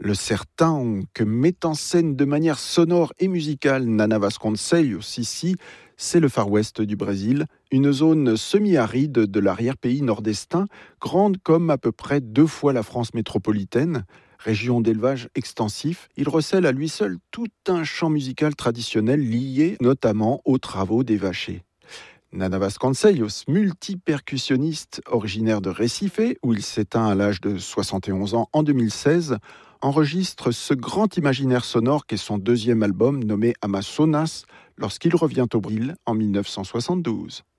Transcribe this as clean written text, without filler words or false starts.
Le certain que met en scène de manière sonore et musicale Nana Vasconcelos ici, c'est le Far West du Brésil, une zone semi-aride de l'arrière-pays nord-estin, grande comme à peu près 2 fois la France métropolitaine. Région d'élevage extensif, il recèle à lui seul tout un champ musical traditionnel lié notamment aux travaux des vachers. Nana Vasconcelos, multi-percussionniste originaire de Recife, où il s'éteint à l'âge de 71 ans en 2016, enregistre ce grand imaginaire sonore qu'est son deuxième album nommé Amazonas lorsqu'il revient au Brésil en 1972.